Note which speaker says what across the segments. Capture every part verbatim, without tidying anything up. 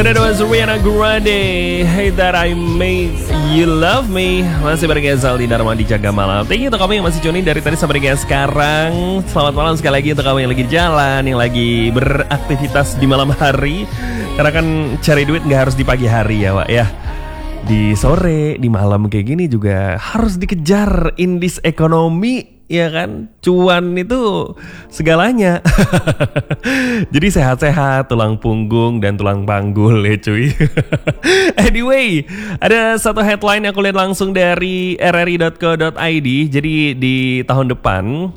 Speaker 1: That was Rihanna Grande, Hey That I Made You Love Me. Masih bareng Zaldi Dharma di Jaga Malam. Thank you untuk kamu yang masih tune in dari tadi sampai dengan sekarang. Selamat malam sekali lagi untuk kamu yang lagi di jalan, yang lagi beraktivitas di malam hari. Karena kan cari duit gak harus di pagi hari ya Wak ya. Di sore, di malam kayak gini juga harus dikejar in this economy. Ya kan, cuan itu segalanya. Jadi sehat-sehat, tulang punggung dan tulang panggul ya cuy. Anyway, ada satu headline yang aku lihat langsung dari r r i dot co dot i d. Jadi di tahun depan,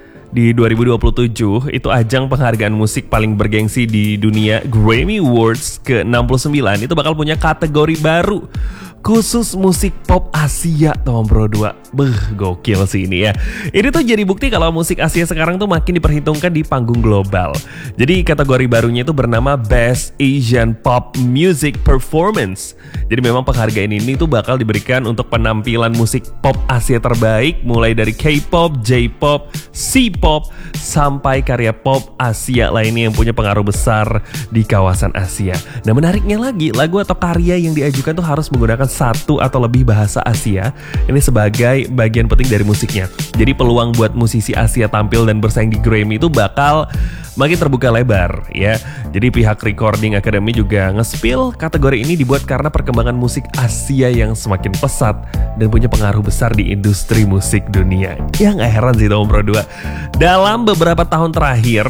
Speaker 1: di dua ribu dua puluh tujuh, itu ajang penghargaan musik paling bergengsi di dunia, Grammy Awards ke enam puluh sembilan, itu bakal punya kategori baru khusus musik pop Asia tahun Pro dua. Beuh, gokil sih ini ya. Ini tuh jadi bukti kalau musik Asia sekarang tuh makin diperhitungkan di panggung global. Jadi kategori barunya itu bernama Best Asian Pop Music Performance. Jadi memang penghargaan ini tuh bakal diberikan untuk penampilan musik pop Asia terbaik, mulai dari K-pop, J-pop, C-pop, sampai karya pop Asia lainnya yang punya pengaruh besar di kawasan Asia. Nah menariknya lagi, lagu atau karya yang diajukan tuh harus menggunakan satu atau lebih bahasa Asia. Ini sebagai bagian penting dari musiknya. Jadi peluang buat musisi Asia tampil dan bersaing di Grammy itu bakal makin terbuka lebar ya. Jadi pihak Recording Academy juga nge-spill kategori ini dibuat karena perkembangan musik Asia yang semakin pesat dan punya pengaruh besar di industri musik dunia. Ya gak heran sih tahun Pro dua. Dalam beberapa tahun terakhir,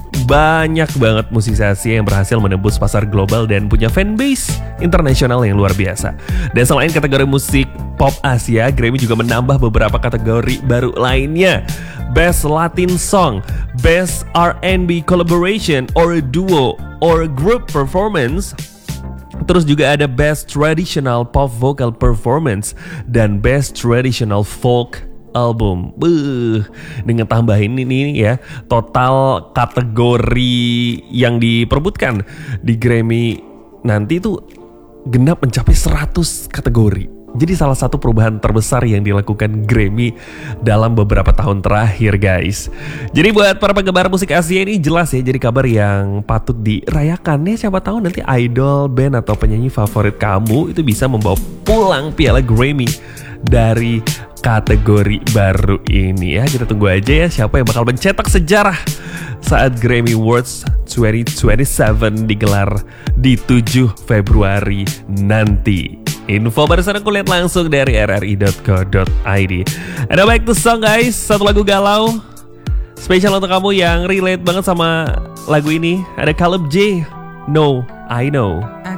Speaker 1: banyak banget musisi Asia yang berhasil menembus pasar global dan punya fanbase internasional yang luar biasa. Dan selain kategori musik pop Asia, Grammy juga menambah beberapa kategori baru lainnya. Best Latin Song, Best R and B Collaboration or Duo or Group Performance. Terus juga ada Best Traditional Pop Vocal Performance dan Best Traditional Folk Album. Beuh, dengan tambahin ini ya, total kategori yang diperebutkan di Grammy nanti itu genap mencapai seratus kategori. Jadi salah satu perubahan terbesar yang dilakukan Grammy dalam beberapa tahun terakhir guys. Jadi buat para penggemar musik Asia ini jelas ya jadi kabar yang patut dirayakan ya. Siapa tahu nanti idol, band atau penyanyi favorit kamu itu bisa membawa pulang piala Grammy dari kategori baru ini ya. Kita tunggu aja ya siapa yang bakal mencetak sejarah saat Grammy Awards dua ribu dua puluh tujuh digelar di tujuh Februari nanti. Info barusan aku lihat langsung dari r r i dot co dot i d. Ada back to song guys, satu lagu galau spesial untuk kamu yang relate banget sama lagu ini. Ada Caleb J, No I Know.